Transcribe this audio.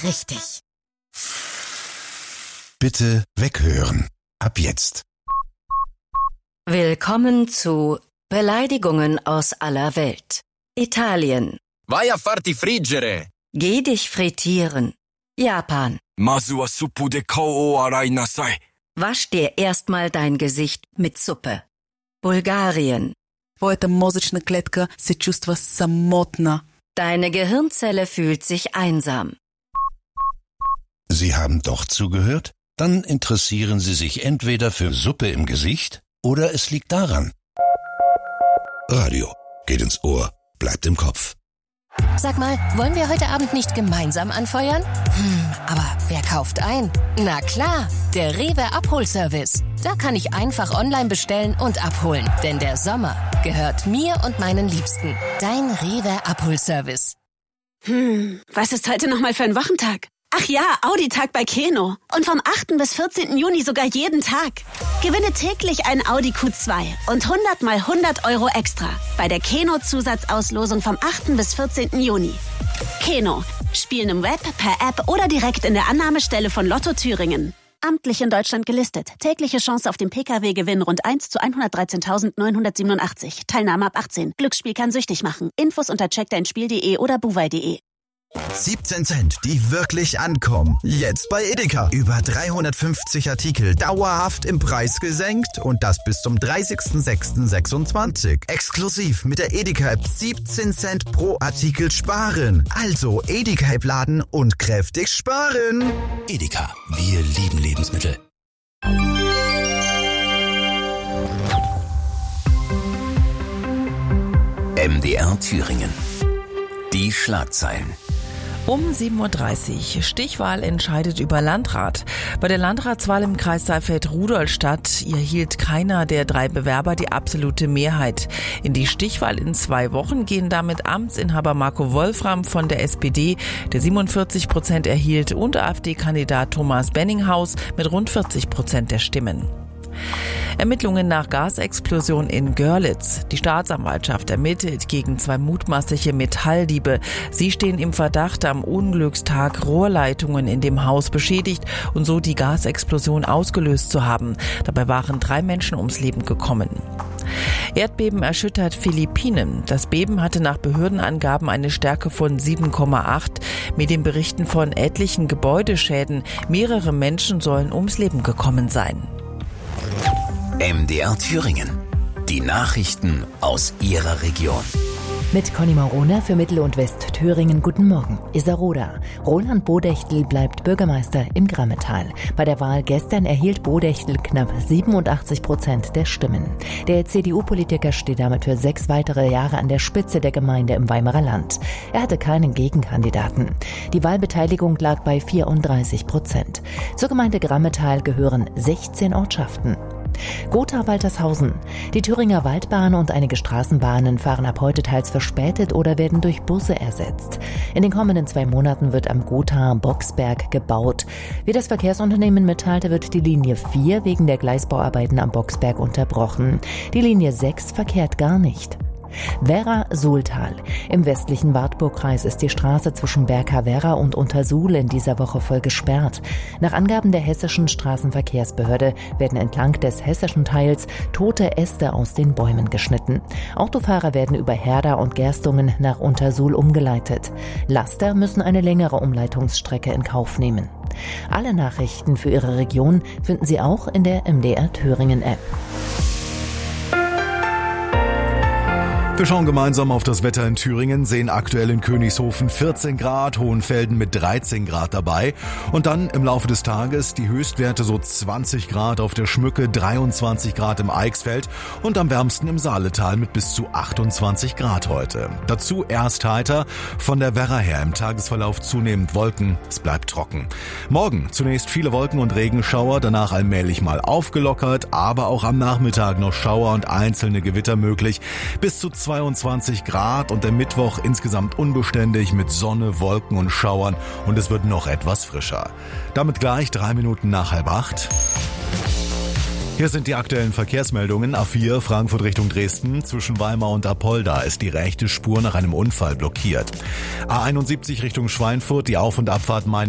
richtig, richtig. Bitte weghören. Ab jetzt. Willkommen zu Beleidigungen aus aller Welt. Italien. Vai a farti friggere. Geh dich frittieren. Japan. Mazu wa suppu de kou o arai nasai. Wasch dir erstmal dein Gesicht mit Suppe. Bulgarien. Твоята мозъчна клетка се чувства самотна. Deine Gehirnzelle fühlt sich einsam. Sie haben doch zugehört? Dann interessieren Sie sich entweder für Suppe im Gesicht oder es liegt daran. Radio geht ins Ohr, bleibt im Kopf. Sag mal, wollen wir heute Abend nicht gemeinsam anfeuern? Aber wer kauft ein? Na klar, der Rewe Abholservice. Da kann ich einfach online bestellen und abholen. Denn der Sommer gehört mir und meinen Liebsten. Dein Rewe Abholservice. Was ist heute nochmal für ein Wochentag? Ach ja, Audi-Tag bei Keno. Und vom 8. bis 14. Juni sogar jeden Tag. Gewinne täglich ein Audi Q2 und 100 mal 100 Euro extra bei der Keno-Zusatzauslosung vom 8. bis 14. Juni. Keno. Spielen im Web, per App oder direkt in der Annahmestelle von Lotto Thüringen. Amtlich in Deutschland gelistet. Tägliche Chance auf den Pkw-Gewinn rund 1 zu 113.987. Teilnahme ab 18. Glücksspiel kann süchtig machen. Infos unter checkdeinspiel.de oder buwei.de. 17 Cent, die wirklich ankommen. Jetzt bei Edeka. Über 350 Artikel dauerhaft im Preis gesenkt und das bis zum 30.06.26. Exklusiv mit der Edeka-App 17 Cent pro Artikel sparen. Also Edeka-App laden und kräftig sparen. Edeka, wir lieben Lebensmittel. MDR Thüringen. Die Schlagzeilen. Um 7.30 Uhr. Stichwahl entscheidet über Landrat. Bei der Landratswahl im Kreis Saalfeld-Rudolstadt erhielt keiner der 3 Bewerber die absolute Mehrheit. In die Stichwahl in 2 Wochen gehen damit Amtsinhaber Marco Wolfram von der SPD, der 47% erhielt, und AfD-Kandidat Thomas Benninghaus mit rund 40% der Stimmen. Ermittlungen nach Gasexplosion in Görlitz. Die Staatsanwaltschaft ermittelt gegen 2 mutmaßliche Metalldiebe. Sie stehen im Verdacht, am Unglückstag Rohrleitungen in dem Haus beschädigt und so die Gasexplosion ausgelöst zu haben. Dabei waren 3 Menschen ums Leben gekommen. Erdbeben erschüttert Philippinen. Das Beben hatte nach Behördenangaben eine Stärke von 7,8. Mit den Berichten von etlichen Gebäudeschäden. Mehrere Menschen sollen ums Leben gekommen sein. MDR Thüringen. Die Nachrichten aus Ihrer Region. Mit Conny Marona für Mittel- und Westthüringen. Guten Morgen. Iserlohn. Roland Bodechtel bleibt Bürgermeister im Grammetal. Bei der Wahl gestern erhielt Bodechtel knapp 87% der Stimmen. Der CDU-Politiker steht damit für 6 weitere Jahre an der Spitze der Gemeinde im Weimarer Land. Er hatte keinen Gegenkandidaten. Die Wahlbeteiligung lag bei 34%. Zur Gemeinde Grammetal gehören 16 Ortschaften. Gotha-Waltershausen. Die Thüringer Waldbahn und einige Straßenbahnen fahren ab heute teils verspätet oder werden durch Busse ersetzt. In den kommenden 2 Monaten wird am Gotha-Boxberg gebaut. Wie das Verkehrsunternehmen mitteilte, wird die Linie 4 wegen der Gleisbauarbeiten am Boxberg unterbrochen. Die Linie 6 verkehrt gar nicht. Werra-Suhltal. Im westlichen Wartburgkreis ist die Straße zwischen Berka-Werra und Untersuhl in dieser Woche voll gesperrt. Nach Angaben der hessischen Straßenverkehrsbehörde werden entlang des hessischen Teils tote Äste aus den Bäumen geschnitten. Autofahrer werden über Herda und Gerstungen nach Untersuhl umgeleitet. Laster müssen eine längere Umleitungsstrecke in Kauf nehmen. Alle Nachrichten für Ihre Region finden Sie auch in der MDR Thüringen App. Wir schauen gemeinsam auf das Wetter in Thüringen, sehen aktuell in Königshofen 14 Grad, Hohenfelden mit 13 Grad dabei. Und dann im Laufe des Tages die Höchstwerte so 20 Grad auf der Schmücke, 23 Grad im Eichsfeld und am wärmsten im Saaletal mit bis zu 28 Grad heute. Dazu erst heiter, von der Werra her im Tagesverlauf zunehmend Wolken, es bleibt trocken. Morgen zunächst viele Wolken und Regenschauer, danach allmählich mal aufgelockert, aber auch am Nachmittag noch Schauer und einzelne Gewitter möglich, bis zu 22 Grad und der Mittwoch insgesamt unbeständig mit Sonne, Wolken und Schauern und es wird noch etwas frischer. Damit gleich 3 Minuten nach 7:30. Hier sind die aktuellen Verkehrsmeldungen. A4 Frankfurt Richtung Dresden. Zwischen Weimar und Apolda ist die rechte Spur nach einem Unfall blockiert. A71 Richtung Schweinfurt, die Auf- und Abfahrt Meiningen